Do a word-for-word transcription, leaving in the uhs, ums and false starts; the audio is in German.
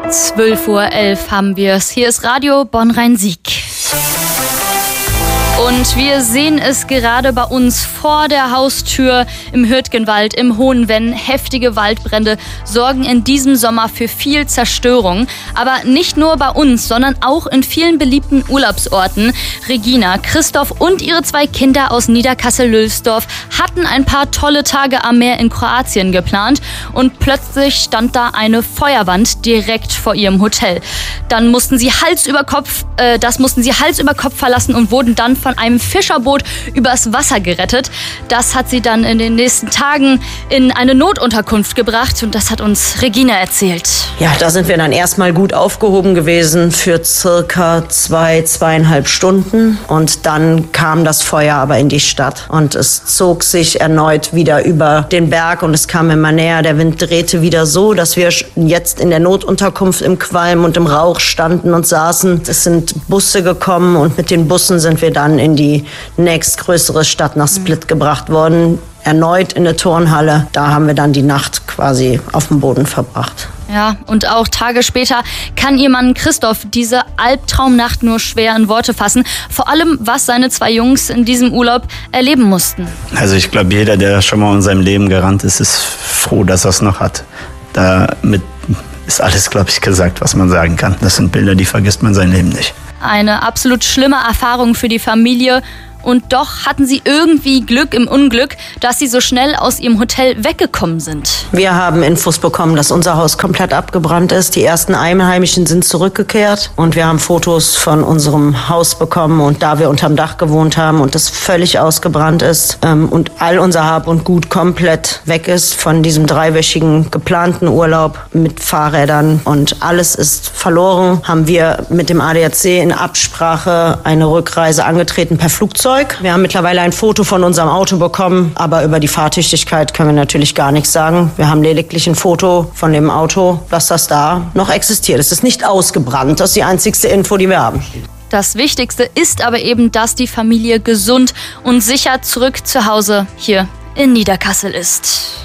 zwölf Uhr elf haben wir es. Hier ist Radio Bonn-Rhein-Sieg. Und wir sehen es gerade bei uns vor der Haustür im Hürtgenwald, im Hohenvenn. Heftige Waldbrände sorgen in diesem Sommer für viel Zerstörung. Aber nicht nur bei uns, sondern auch in vielen beliebten Urlaubsorten. Regina, Christoph und ihre zwei Kinder aus Niederkassel-Lülsdorf hatten ein paar tolle Tage am Meer in Kroatien geplant. Und plötzlich stand da eine Feuerwand direkt vor ihrem Hotel. Dann mussten sie Hals über Kopf, äh, das mussten sie Hals über Kopf verlassen und wurden dann von einem Fischerboot übers Wasser gerettet. Das hat sie dann in den nächsten Tagen in eine Notunterkunft gebracht und das hat uns Regina erzählt. Ja, da sind wir dann erstmal gut aufgehoben gewesen für circa zwei, zweieinhalb Stunden und dann kam das Feuer aber in die Stadt und es zog sich erneut wieder über den Berg und es kam immer näher. Der Wind drehte wieder so, dass wir jetzt in der Notunterkunft im Qualm und im Rauch standen und saßen. Es sind Busse gekommen und mit den Bussen sind wir dann in die nächstgrößere Stadt nach Split gebracht worden. Erneut in eine Turnhalle. Da haben wir dann die Nacht quasi auf dem Boden verbracht. Ja, und auch Tage später kann ihr Mann Christoph diese Albtraumnacht nur schwer in Worte fassen. Vor allem, was seine zwei Jungs in diesem Urlaub erleben mussten. Also ich glaube, jeder, der schon mal in seinem Leben gerannt ist, ist froh, dass er es noch hat. Damit ist alles, glaube ich, gesagt, was man sagen kann. Das sind Bilder, die vergisst man sein Leben nicht. Eine absolut schlimme Erfahrung für die Familie. Und doch hatten sie irgendwie Glück im Unglück, dass sie so schnell aus ihrem Hotel weggekommen sind. Wir haben Infos bekommen, dass unser Haus komplett abgebrannt ist. Die ersten Einheimischen sind zurückgekehrt und wir haben Fotos von unserem Haus bekommen. Und da wir unterm Dach gewohnt haben und es völlig ausgebrannt ist ähm, und all unser Hab und Gut komplett weg ist von diesem dreiwöchigen geplanten Urlaub mit Fahrrädern und alles ist verloren, haben wir mit dem A D A C in Absprache eine Rückreise angetreten per Flugzeug. Wir haben mittlerweile ein Foto von unserem Auto bekommen, aber über die Fahrtüchtigkeit können wir natürlich gar nichts sagen. Wir haben lediglich ein Foto von dem Auto, dass das da noch existiert. Es ist nicht ausgebrannt, das ist die einzigste Info, die wir haben. Das Wichtigste ist aber eben, dass die Familie gesund und sicher zurück zu Hause hier in Niederkassel ist.